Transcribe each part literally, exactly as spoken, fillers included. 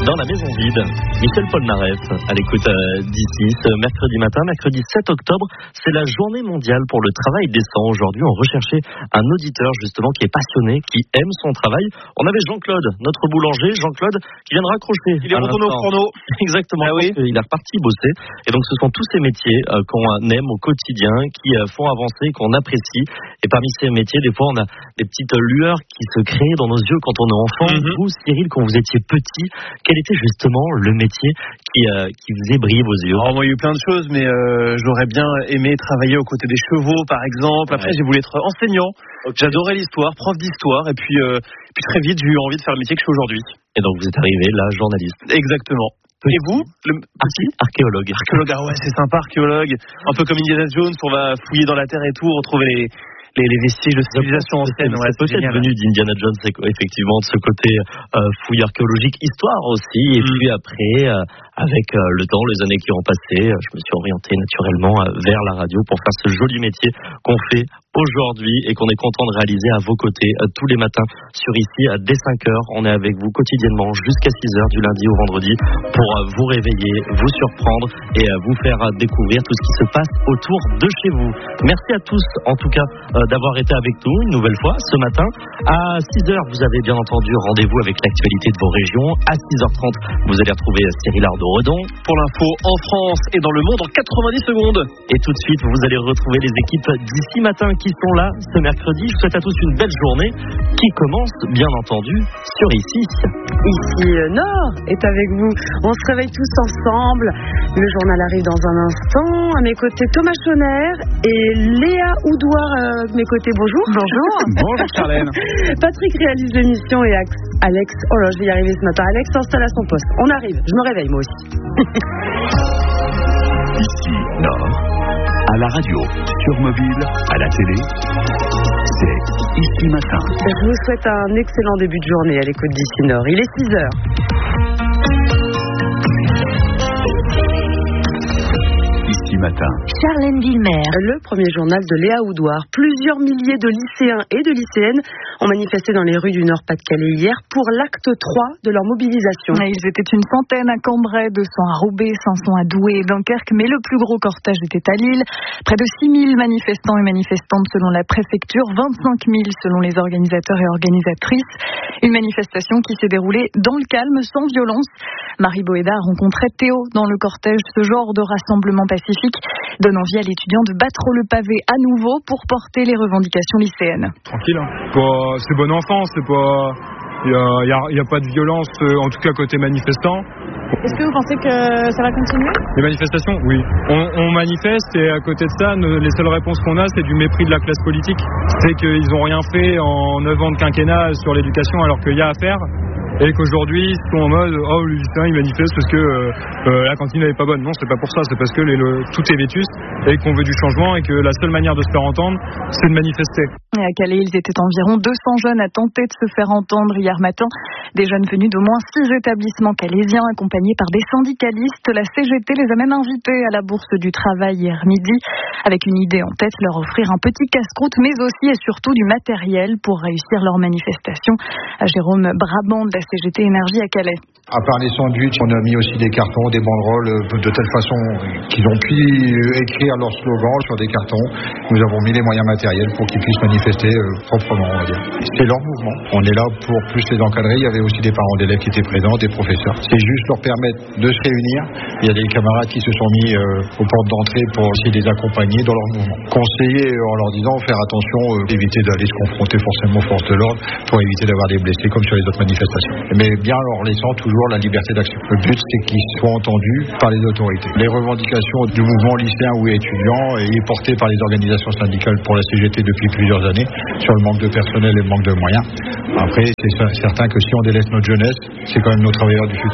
dans la maison vide. Michel Polnareff à l'écoute euh, d'ici ce mercredi matin, mercredi sept octobre. C'est la journée mondiale pour le travail décent. Aujourd'hui, on recherchait un auditeur justement qui est passionné, qui aime son travail. On avait Jean-Claude, notre boulanger, Jean-Claude, qui vient de raccrocher. Il est retourné au chrono. Exactement, ah oui. Il est reparti bosser. Et donc, ce sont tous ces métiers euh, qu'on aime au quotidien, qui euh, font avancer, qu'on apprécie. Et parmi ces métiers, des fois, on a des petites lueurs qui se créent dans nos yeux quand on est enfant. Mm-hmm. Vous, Cyril, quand vous étiez petit, quel était justement le métier qui, euh, qui vous faisait briller vos yeux? Alors, moi, il y a eu plein de choses, mais euh, j'aurais bien aimé travailler aux côtés des chevaux, par exemple. Après, ouais. j'ai voulu être enseignant. Okay. J'adorais l'histoire, prof d'histoire. Et puis, euh, puis très vite, j'ai eu envie de faire le métier que je fais aujourd'hui. Et donc, vous êtes arrivé là, journaliste. Exactement. Et vous le... Arché- Archéologue. Archéologue, ah ouais, c'est sympa, archéologue. Un peu comme Indiana Jones, on va fouiller dans la terre et tout, retrouver les... Les, les vestiges de civilisation ancienne. Ouais, c'est peut-être génial. Venu d'Indiana Jones, effectivement, de ce côté euh, fouille archéologique, histoire aussi. Et mm. puis après, euh, avec euh, le temps, les années qui ont passé, euh, je me suis orienté naturellement euh, vers la radio pour faire ce joli métier qu'on fait aujourd'hui et qu'on est content de réaliser à vos côtés euh, tous les matins sur ici à dès cinq heures. On est avec vous quotidiennement jusqu'à six heures du lundi au vendredi pour euh, vous réveiller, vous surprendre et euh, vous faire euh, découvrir tout ce qui se passe autour de chez vous. Merci à tous en tout cas euh, d'avoir été avec nous une nouvelle fois ce matin. À six heures, vous avez bien entendu rendez-vous avec l'actualité de vos régions. À six heures trente, vous allez retrouver Cyril Ardo-Redon pour l'info en France et dans le monde en quatre-vingt-dix secondes. Et tout de suite, vous allez retrouver les équipes d'ici matin qui sont là ce mercredi. Je souhaite à tous une belle journée qui commence, bien entendu, sur ici. Ici, Nord est avec vous. On se réveille tous ensemble. Le journal arrive dans un instant. À mes côtés, Thomas Chonner et Léa Oudoir à mes côtés. Bonjour. Bonjour. Bonjour Charlène. Patrick réalise l'émission et Alex, oh là, je vais y arriver ce matin. Alex s'installe à son poste. On arrive. Je me réveille moi aussi. Ici, Nord. À la radio, sur mobile, à la télé, c'est Ici Matin. Je vous souhaite un excellent début de journée à l'écoute d'Ici Nord. Il est six heures. Ici Matin. Charlène Villemer. Le premier journal de Léa Oudoir. Plusieurs milliers de lycéens et de lycéennes ont manifesté dans les rues du Nord-Pas-de-Calais hier pour l'acte trois de leur mobilisation. Ils étaient une centaine à Cambrai, deux cents à Roubaix, cinq cents à Douai et Dunkerque, mais le plus gros cortège était à Lille. Près de six mille manifestants et manifestantes selon la préfecture, vingt-cinq mille selon les organisateurs et organisatrices. Une manifestation qui s'est déroulée dans le calme, sans violence. Marie Boéda a rencontré Théo dans le cortège. Ce genre de rassemblement pacifique donne envie à l'étudiant de battre le pavé à nouveau pour porter les revendications lycéennes. Tranquille, hein. Pas, c'est bon enfant, c'est pas... Il n'y a, y a, a pas de violence, euh, en tout cas côté manifestant. Est-ce que vous pensez que ça va continuer? Les manifestations, oui. On, on manifeste et à côté de ça, ne, les seules réponses qu'on a, c'est du mépris de la classe politique. C'est qu'ils n'ont rien fait en neuf ans de quinquennat sur l'éducation alors qu'il y a à faire. Et qu'aujourd'hui, ils sont en mode oh, les lycéens ils manifestent parce que euh, euh, la cantine n'est pas bonne. Non, c'est pas pour ça, c'est parce que les, le, tout est vétuste et qu'on veut du changement et que la seule manière de se faire entendre, c'est de manifester. Et à Calais, ils étaient environ deux cents jeunes à tenter de se faire entendre hier matin. Des jeunes venus d'au moins six établissements calaisiens accompagnés par des syndicalistes. La C G T les a même invités à la Bourse du Travail hier midi avec une idée en tête, leur offrir un petit casse-croûte mais aussi et surtout du matériel pour réussir leur manifestation. Jérôme Brabant de la C G T Énergie à Calais. À part les sandwichs, on a mis aussi des cartons, des banderoles, de telle façon qu'ils ont pu écrire leur slogan sur des cartons. Nous avons mis les moyens matériels pour qu'ils puissent manifester euh, proprement, on va dire. C'est leur mouvement. On est là pour plus les encadrer. Il y avait aussi des parents d'élèves qui étaient présents, des professeurs. C'est juste leur permettre de se réunir. Il y a des camarades qui se sont mis euh, aux portes d'entrée pour essayer de les accompagner dans leur mouvement. Conseiller en leur disant faire attention, euh, éviter d'aller se confronter forcément aux forces de l'ordre pour éviter d'avoir des blessés comme sur les autres manifestations. Mais bien en leur laissant toujours la liberté d'action. Le but, c'est qu'ils soient entendus par les autorités. Les revendications du mouvement lycéen ou étudiant est portée par les organisations syndicales pour la C G T depuis plusieurs années sur le manque de personnel et le manque de moyens. Après, c'est certain que si on délaisse notre jeunesse, c'est quand même nos travailleurs du futur.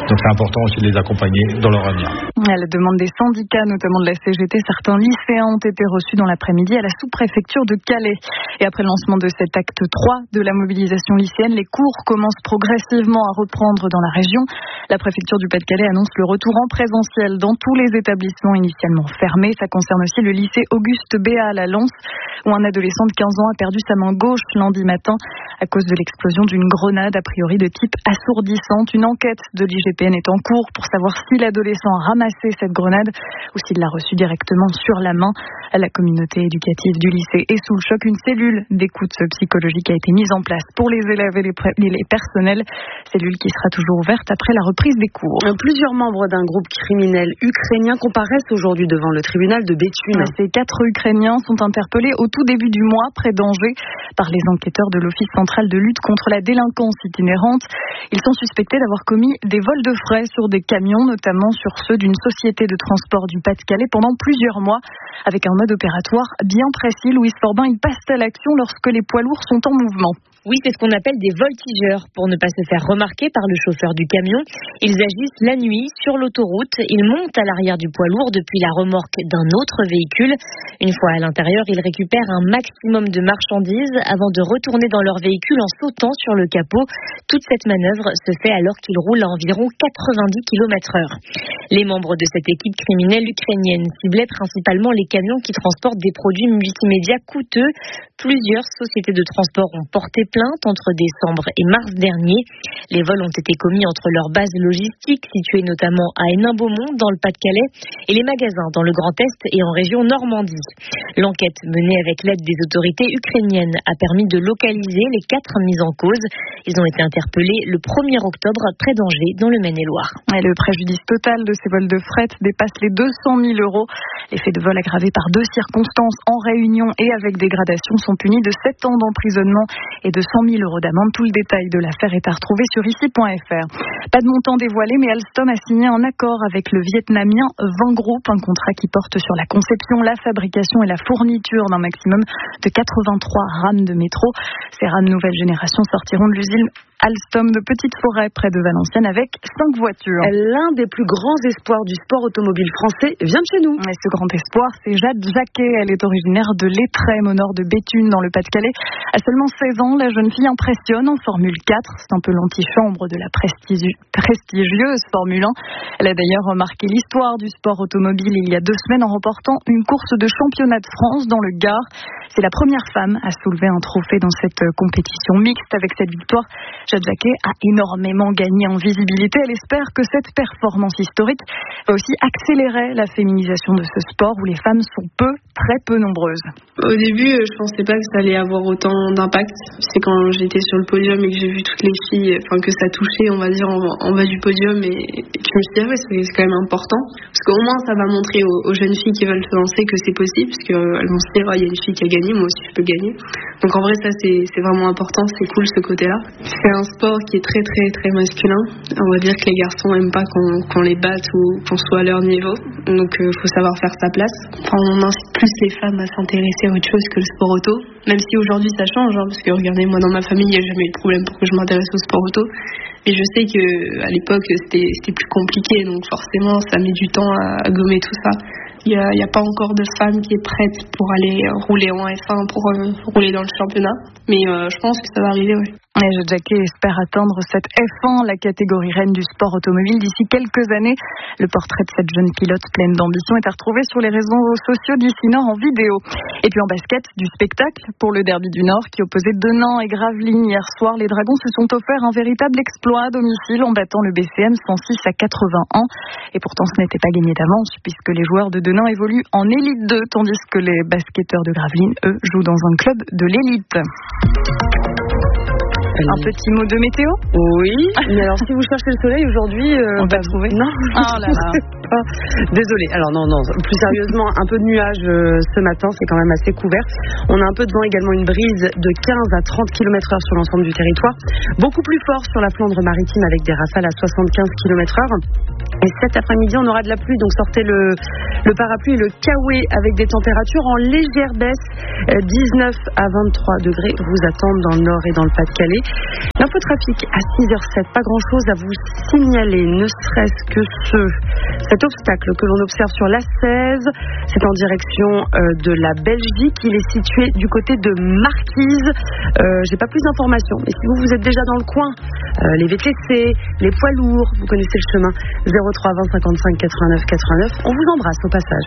Donc c'est important aussi de les accompagner dans leur avenir. À la demande des syndicats, notamment de la C G T, certains lycéens ont été reçus dans l'après-midi à la sous-préfecture de Calais. Et après le lancement de cet acte trois de la mobilisation lycéenne, les cours commencent progressivement à reprendre dans la région. La préfecture du Pas-de-Calais annonce le retour en présentiel dans tous les établissements initialement fermés. Ça concerne aussi le lycée Auguste Béal à Lens, où un adolescent de quinze ans a perdu sa main gauche lundi matin à cause de l'explosion d'une grenade a priori de type assourdissante. Une enquête de l'I G P N est en cours pour savoir si l'adolescent a ramassé cette grenade ou s'il l'a reçue directement sur la main. La communauté éducative du lycée est sous le choc. Une cellule d'écoute psychologique a été mise en place pour les élèves et les, pré- et les personnels. Cellule qui sera toujours ouverte après la reprise des cours. Plusieurs membres d'un groupe criminel ukrainien comparaissent aujourd'hui devant le tribunal de Béthune. Ces quatre Ukrainiens sont interpellés au tout début du mois près d'Angers par les enquêteurs de l'Office central de lutte contre la délinquance itinérante. Ils sont suspectés d'avoir commis des vols de frais sur des camions, notamment sur ceux d'une société de transport du Pas-de-Calais pendant plusieurs mois, avec un mode opératoire bien précis. Louise Forbin, ils passent à l'action lorsque les poids lourds sont en mouvement. Oui, c'est ce qu'on appelle des voltigeurs. Pour ne pas se faire remarquer par le chauffeur du camion, ils agissent la nuit sur l'autoroute. Ils montent à l'arrière du poids lourd depuis la remorque d'un autre véhicule. Une fois à l'intérieur, ils récupèrent un maximum de marchandises avant de retourner dans leur véhicule en sautant sur le capot. Toute cette manœuvre se fait alors qu'ils roulent à environ quatre-vingt-dix kilomètres heure. Les membres de cette équipe criminelle ukrainienne ciblaient principalement les camions qui transportent des produits multimédia coûteux. Plusieurs sociétés de transport ont porté plainte entre décembre et mars dernier. Les vols ont été commis entre leurs bases logistiques, situées notamment à Hénin-Beaumont, dans le Pas-de-Calais, et les magasins dans le Grand Est et en région Normandie. L'enquête menée avec l'aide des autorités ukrainiennes a permis de localiser les quatre mis en cause. Ils ont été interpellés le premier octobre près d'Angers, dans le Maine-et-Loire. Et le préjudice total de ces vols de fret dépasse les deux cent mille euros. Les faits de vol aggravés par deux circonstances en réunion et avec dégradation sont punis de sept ans d'emprisonnement et de cent mille euros d'amende. Tout le détail de l'affaire est à retrouver sur ici point f r. Pas de montant dévoilé, mais Alstom a signé un accord avec le vietnamien Vang Group, un contrat qui porte sur la conception, la fabrication et la fourniture d'un maximum de quatre-vingt-trois rames de métro. Ces rames nouvelle génération sortiront de l'usine Alstom de Petite Forêt près de Valenciennes avec cinq voitures. L'un des plus grands espoirs du sport automobile français vient de chez nous. Et ce grand espoir, c'est Jade Jacquet. Elle est originaire de l'Étrême au nord de Béthune dans le Pas-de-Calais. À seulement seize ans, la jeune fille impressionne en Formule quatre. C'est un peu l'antichambre de la prestigi- prestigieuse Formule un. Elle a d'ailleurs marqué l'histoire du sport automobile il y a deux semaines en remportant une course de championnat de France dans le Gard. C'est la première femme à soulever un trophée dans cette compétition mixte. Avec cette victoire, Jade Jacquet a énormément gagné en visibilité. Elle espère que cette performance historique va aussi accélérer la féminisation de ce sport où les femmes sont peu, très peu nombreuses. Au début, je pensais pas que ça allait avoir autant d'impact. C'est quand j'étais sur le podium et que j'ai vu toutes les filles, enfin que ça touchait, on va dire, en, en bas du podium, et, et que je me suis dit, ah ouais, c'est, c'est quand même important. Parce qu'au moins, ça va montrer aux, aux jeunes filles qui veulent se lancer que c'est possible, parce qu'elles vont se dire, ah, il y a une fille qui a gagné, moi aussi je peux gagner. Donc en vrai, ça c'est, c'est vraiment important, c'est cool ce côté-là. C'est un sport qui est très très très masculin. On va dire que les garçons n'aiment pas qu'on, qu'on les batte ou qu'on soit à leur niveau. Donc il euh, faut savoir faire sa place. Enfin, on incite plus les femmes à s'intéresser à autre chose que le sport auto. Même si aujourd'hui ça change, hein, parce que regardez, moi dans ma famille, il n'y a jamais eu de problème pour que je m'intéresse au sport auto. Mais je sais qu'à l'époque, c'était, c'était plus compliqué. Donc forcément, ça met du temps à, à gommer tout ça. Il n'y a, a pas encore de femme qui est prête pour aller rouler en F un, pour euh, rouler dans le championnat. Mais euh, je pense que ça va arriver, oui. Et Jade Jacquet espère atteindre cette F un, la catégorie reine du sport automobile, d'ici quelques années. Le portrait de cette jeune pilote pleine d'ambition est à retrouver sur les réseaux sociaux d'Ici Nord en vidéo. Et puis en basket, du spectacle pour le derby du Nord qui opposait Denain et Gravelines hier soir. Les Dragons se sont offerts un véritable exploit à domicile en battant le B C M cent six à quatre-vingt-un. Et pourtant ce n'était pas gagné d'avance puisque les joueurs de Denain évoluent en élite deux, tandis que les basketteurs de Gravelines, eux, jouent dans un club de l'élite. Un petit mot de météo ? Oui, mais alors si vous cherchez le soleil aujourd'hui... Euh, on va bah, trouver. Non, oh là là. Désolée. Alors non, non, plus sérieusement, un peu de nuages euh, ce matin, c'est quand même assez couvert. On a un peu de vent, également une brise de quinze à trente kilomètres heure sur l'ensemble du territoire. Beaucoup plus fort sur la Flandre maritime avec des rafales à soixante-quinze kilomètres heure. Et cet après-midi, on aura de la pluie, donc sortez le, le parapluie et le kawaii avec des températures en légère baisse. dix-neuf à vingt-trois degrés vous attendent dans le nord et dans le Pas-de-Calais. L'infotrafic à six heures zéro sept, pas grand chose à vous signaler, ne serait-ce que ce, cet obstacle que l'on observe sur l'A seize, c'est en direction euh, de la Belgique, il est situé du côté de Marquise, euh, j'ai pas plus d'informations, mais si vous, vous êtes déjà dans le coin, euh, les V T C, les poids lourds, vous connaissez le chemin, zéro trois vingt cinquante-cinq quatre-vingt-neuf quatre-vingt-neuf, on vous embrasse au passage.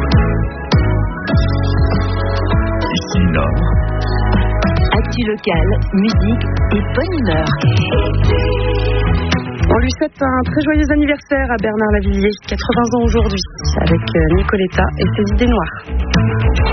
Ici Nord. Actu locale, musique et bonne humeur. On lui souhaite un très joyeux anniversaire à Bernard Lavilliers, quatre-vingts ans aujourd'hui, avec Nicoletta et ses idées noires.